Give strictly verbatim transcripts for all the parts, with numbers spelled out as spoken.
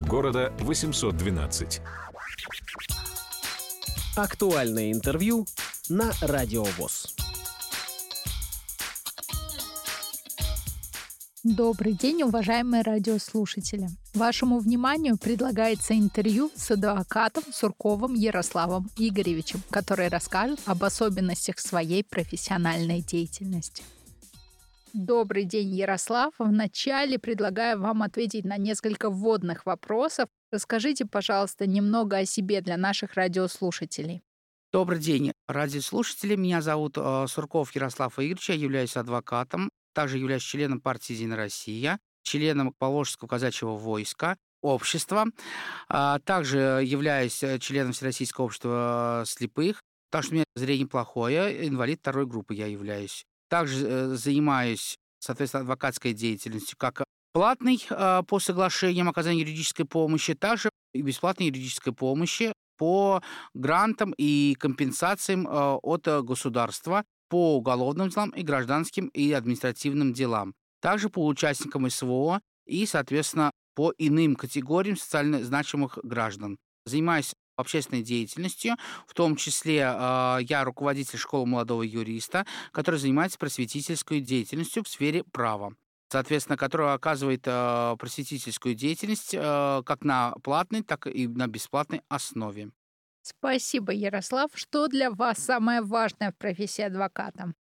города восемьсот двенадцать. Актуальное интервью на Радио ВОС. Добрый день, уважаемые радиослушатели. Вашему вниманию предлагается интервью с адвокатом Сурковым Ярославом Игоревичем, который расскажет об особенностях своей профессиональной деятельности. Добрый день, Ярослав. Вначале предлагаю вам ответить на несколько вводных вопросов. Расскажите, пожалуйста, немного о себе для наших радиослушателей. Добрый день, радиослушатели. Меня зовут э, Сурков Ярослав Игоревич. Я являюсь адвокатом. Также являюсь членом партии «Единая Россия», членом Поволжского казачьего войска, общества. А также являюсь членом Всероссийского общества слепых. Так что у меня зрение плохое, инвалид второй группы я являюсь. Также э, занимаюсь, соответственно, адвокатской деятельностью как платной э, по соглашениям оказания юридической помощи, также и бесплатной юридической помощи по грантам и компенсациям э, от государства по уголовным делам и гражданским и административным делам. Также по участникам СВО и, соответственно, по иным категориям социально значимых граждан. Занимаюсь общественной деятельностью, в том числе э, я руководитель школы молодого юриста, который занимается просветительской деятельностью в сфере права. Соответственно, которая оказывает э, просветительскую деятельность э, как на платной, так и на бесплатной основе. Спасибо, Ярослав. Что для вас самое важное в профессии адвоката?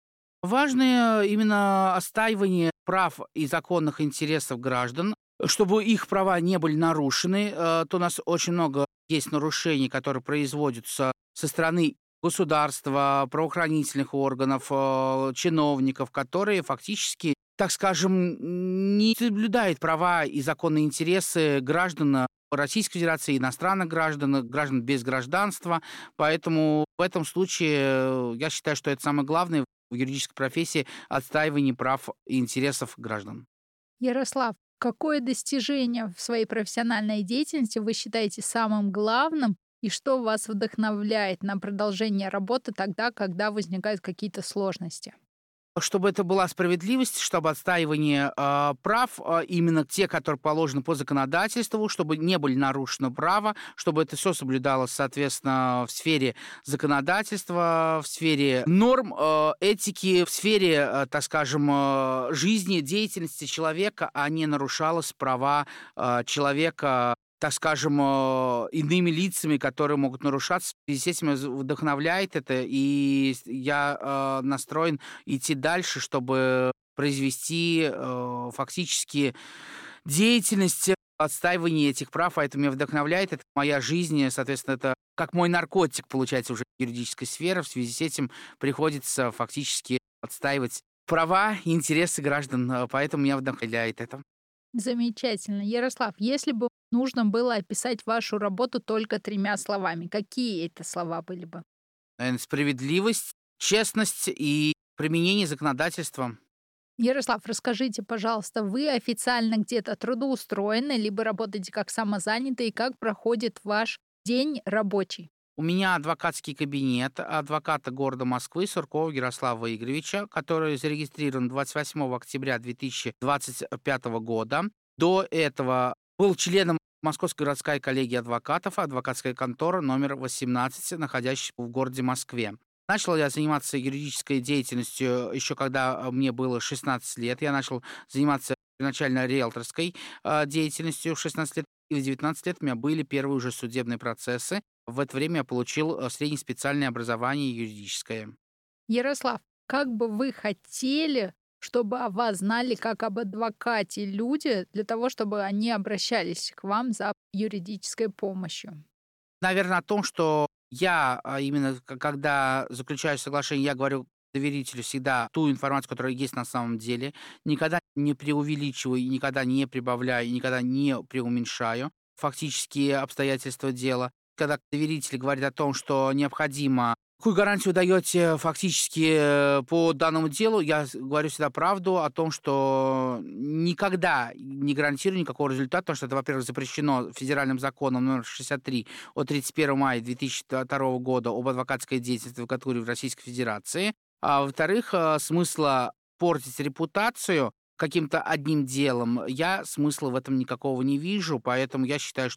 Важное именно отстаивание прав и законных интересов граждан, чтобы их права не были нарушены. То у нас очень много есть нарушений, которые производятся со стороны государства, правоохранительных органов, чиновников, которые фактически, так скажем, не соблюдают права и законные интересы граждан Российской Федерации, иностранных граждан, граждан без гражданства. Поэтому в этом случае я считаю, что это самое главное в юридической профессии – отстаивание прав и интересов граждан. Ярослав, какое достижение в своей профессиональной деятельности вы считаете самым главным и что вас вдохновляет на продолжение работы тогда, когда возникают какие-то сложности? Чтобы это была справедливость, чтобы отстаивание э, прав, э, именно те, которые положены по законодательству, чтобы не были нарушены права, чтобы это все соблюдалось, соответственно, в сфере законодательства, в сфере норм, э, этики, в сфере, э, так скажем, э, жизни, деятельности человека, а не нарушалось права э, человека, так скажем, иными лицами, которые могут нарушаться. В связи с этим вдохновляет это, и я э, настроен идти дальше, чтобы произвести э, фактически деятельность отстаивания этих прав, поэтому меня вдохновляет. Это моя жизнь, соответственно, это как мой наркотик, получается, уже юридической сферы. В связи с этим приходится фактически отстаивать права и интересы граждан, поэтому меня вдохновляет это. Замечательно. Ярослав, если бы нужно было описать вашу работу только тремя словами, какие это слова были бы? Наверное, справедливость, честность и применение законодательства. Ярослав, расскажите, пожалуйста, вы официально где-то трудоустроены, либо работаете как самозанятый, и как проходит ваш день рабочий? У меня адвокатский кабинет адвоката города Москвы Суркова Ярослава Игоревича, который зарегистрирован двадцать восьмого октября две тысячи двадцать пятого года. До этого был членом Московской городской коллегии адвокатов, адвокатская контора номер восемнадцать, находящаяся в городе Москве. Начал я заниматься юридической деятельностью еще когда мне было шестнадцать лет. Я начал заниматься первоначально риэлторской э, деятельностью в шестнадцать лет, и в девятнадцать лет у меня были первые уже судебные процессы. В это время я получил среднеспециальное образование юридическое. Ярослав, как бы вы хотели, чтобы о вас знали как об адвокате люди, для того, чтобы они обращались к вам за юридической помощью? Наверное, о том, что я именно, когда заключаю соглашение, я говорю доверителю всегда ту информацию, которая есть на самом деле, никогда не преувеличиваю, никогда не прибавляю, никогда не преуменьшаю фактические обстоятельства дела. Когда доверитель говорит о том, что необходимо, какую гарантию даете фактически по данному делу, я говорю всегда правду о том, что никогда не гарантирую никакого результата, потому что это, во-первых, запрещено федеральным законом номер шестьдесят три от тридцать первого мая две тысячи второго года об адвокатской деятельности в адвокатуре в Российской Федерации, а во-вторых, смысла портить репутацию каким-то одним делом, я смысла в этом никакого не вижу, поэтому я считаю, что